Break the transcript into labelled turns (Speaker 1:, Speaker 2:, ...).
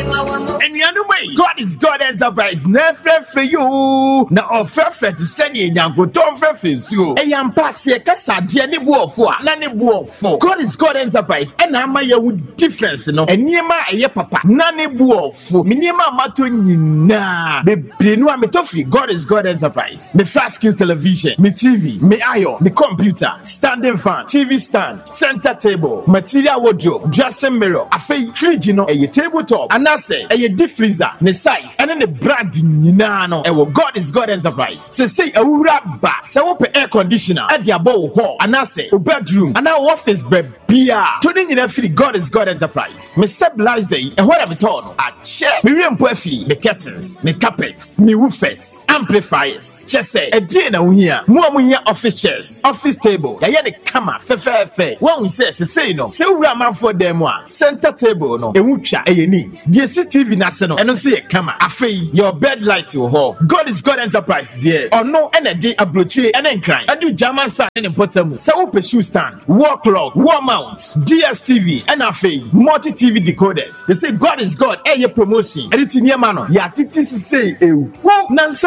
Speaker 1: And you know way, God is God Enterprise. Never for you. Now offer to send you Yanko Tom Feffis you. A young pass here, Cassa, dear Nibu for Nanny Buo for. God is God Enterprise. And I'm my with difference, no. And Nima a ye papa. Nanny Buo for Minima Matunina. Me Brinu me Toffee. God is God Enterprise. Me flat screen television, me TV, me iron, me computer, standing fan, TV stand, center table, material wardrobe, dressing mirror, a fake fridge, you know, a tabletop, and I say a deep freezer, the size, and then the brand no. God is God Enterprise. Say a rubber, so open air conditioner at the above hall, and I say a bedroom, and our office bed beer. Turning in a free God is God Enterprise. Me stabilize day, and what have it all? A chair, me reimbursement, me curtains, me carpets, me woofers, amplifiers. Just say a dinner here, more here office chairs, office table, ya the camera, fair. One say no, say Rama for them one, center table no, a wucha, a need. DCTV national, and don't see a camera, a fee, your bed light to hall. God is God Enterprise, dear, or no energy abroche and then cry. I do German sign and bottom, so open shoe stand, wall clock, wall mount, DSTV, and a fee, multi TV decoders. They say God is God, promotion, editing your man, ya titi say, Nansa